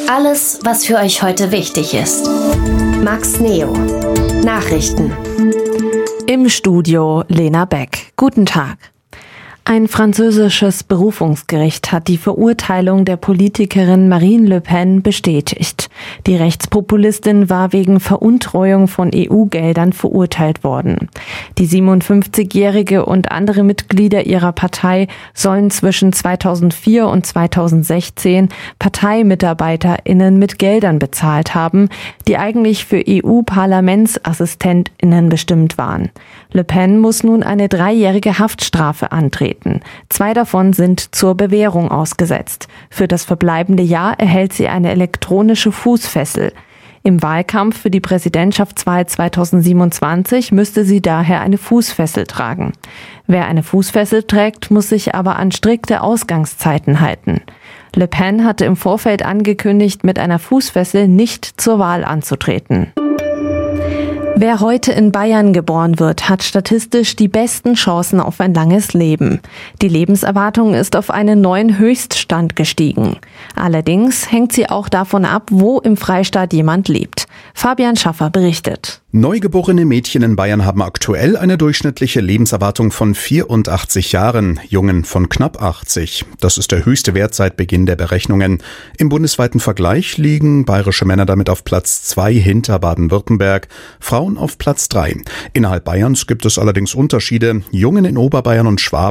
Alles, was für euch heute wichtig ist. Max Neo. Nachrichten. Im Studio Lena Beck. Guten Tag. Ein französisches Berufungsgericht hat die Verurteilung der Politikerin Marine Le Pen bestätigt. Die Rechtspopulistin war wegen Veruntreuung von EU-Geldern verurteilt worden. Die 57-Jährige und andere Mitglieder ihrer Partei sollen zwischen 2004 und 2016 ParteimitarbeiterInnen mit Geldern bezahlt haben, die eigentlich für EU-ParlamentsassistentInnen bestimmt waren. Le Pen muss nun eine 3-jährige Haftstrafe antreten. 2 davon sind zur Bewährung ausgesetzt. Für das verbleibende Jahr erhält sie eine elektronische Fußfessel. Im Wahlkampf für die Präsidentschaftswahl 2027 müsste sie daher eine Fußfessel tragen. Wer eine Fußfessel trägt, muss sich aber an strikte Ausgangszeiten halten. Le Pen hatte im Vorfeld angekündigt, mit einer Fußfessel nicht zur Wahl anzutreten. Wer heute in Bayern geboren wird, hat statistisch die besten Chancen auf ein langes Leben. Die Lebenserwartung ist auf einen neuen Höchststand gestiegen. Allerdings hängt sie auch davon ab, wo im Freistaat jemand lebt. Fabian Schaffer berichtet. Neugeborene Mädchen in Bayern haben aktuell eine durchschnittliche Lebenserwartung von 84 Jahren, Jungen von knapp 80. Das ist der höchste Wert seit Beginn der Berechnungen. Im bundesweiten Vergleich liegen bayerische Männer damit auf Platz 2 hinter Baden-Württemberg, Frauen auf Platz 3. Innerhalb Bayerns gibt es allerdings Unterschiede. Jungen in Oberbayern und Schwaben